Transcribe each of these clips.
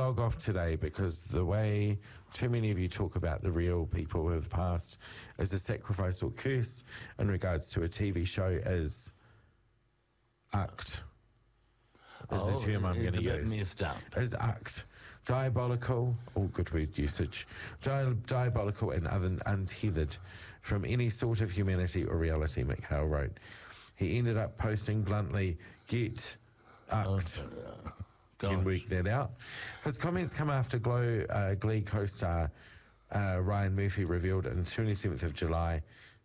log off today because the way too many of you talk about the real people who have passed as a sacrifice or curse in regards to a TV show is act. Is the term I'm going to use. It's a bit messed up. Is act. Diabolical, good word usage, diabolical and untethered from any sort of humanity or reality, McHale wrote. He ended up posting bluntly, get ucked. You can work that out. His comments come after Glee co-star Ryan Murphy revealed on 27th of July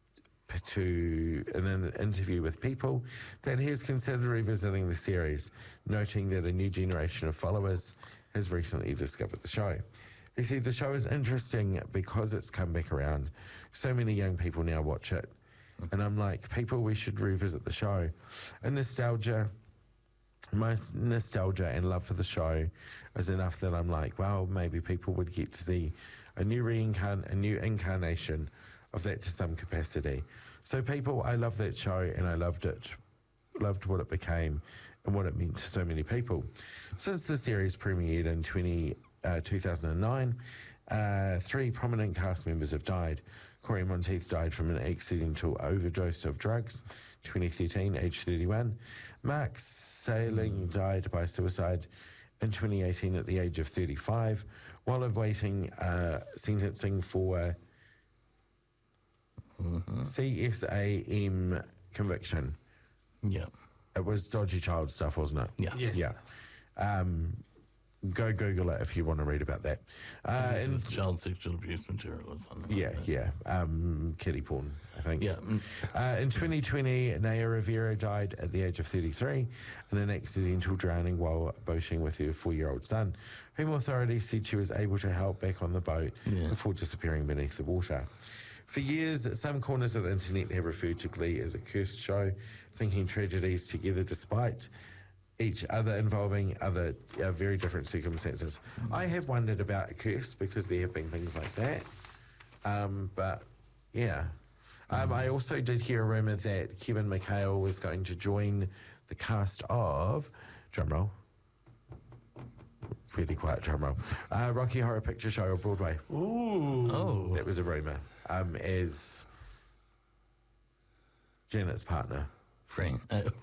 in an interview with People that he has considered revisiting the series, noting that a new generation of followers has recently discovered the show. He said the show is interesting because it's come back around. So many young people now watch it. And I'm like, people, we should revisit the show. And my nostalgia and love for the show is enough that I'm like, well, maybe people would get to see a new incarnation of that to some capacity. So people, I love that show and I loved what it became and what it meant to so many people. Since the series premiered in 2009, 3 prominent cast members have died. Corey Monteith died from an accidental overdose of drugs, 2013, age 31. Mark Salling died by suicide in 2018 at the age of 35, while awaiting sentencing for CSAM conviction. Yeah. It was dodgy child stuff, wasn't it? Yeah. Yes. Yeah. Go Google it if you want to read about that. This is child sexual abuse material or something. Kiddie porn, I think. Yeah. In 2020, Naya Rivera died at the age of 33 in an accidental drowning while boating with her 4-year-old son, whom authorities said she was able to help back on the boat before disappearing beneath the water. For years, some corners of the internet have referred to Glee as a cursed show, thinking tragedies together despite each other involving other very different circumstances. I have wondered about a curse because there have been things like that. I also did hear a rumour that Kevin McHale was going to join the cast of, drumroll, really quiet drumroll, Rocky Horror Picture Show on Broadway. Ooh. Oh. That was a rumour. As Janet's partner. Frank.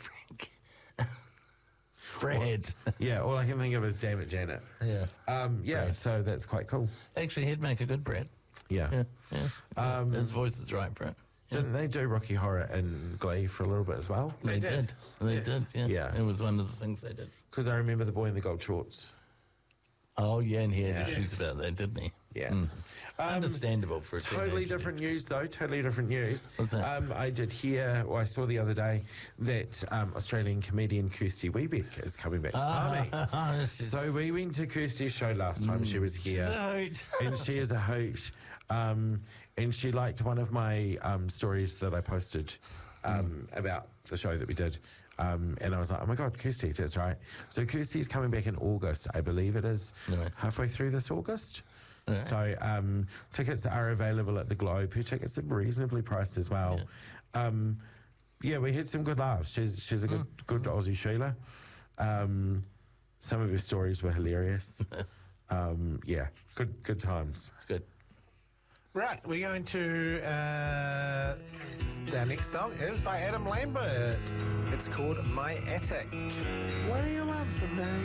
Fred. Yeah, all I can think of is Damn It, Janet. Yeah. Brad. So that's quite cool. Actually, he'd make a good Brad. Yeah. Yeah. His voice is right, Brad. Yeah. Didn't they do Rocky Horror and Glee for a little bit as well? They did. They Yes. did, yeah. Yeah. It was one of the things they did. Because I remember the boy in the gold shorts. Oh, yeah, and he had Yeah. issues about that, didn't he? Yeah. Understandable for a Totally teenager. different news, though. Totally different news. What's that? I did hear, I saw the other day, that Australian comedian Kirsty Wiebeck is coming back to Palmy. So we went to Kirsty's show last time she was here. And she is a hoot. And she liked one of my stories that I posted about the show that we did. And I was like, oh my God, Kirsty, that's right. So Kirsty's coming back in August, I believe it is, Right. halfway through this August. Right. So tickets are available at the Globe. Her tickets are reasonably priced as well. We had some good laughs. She's a good Aussie Sheila. Some of her stories were hilarious. Good times. It's good. Right, we're going to our next song is by Adam Lambert. It's called My Attic. What do you want from me?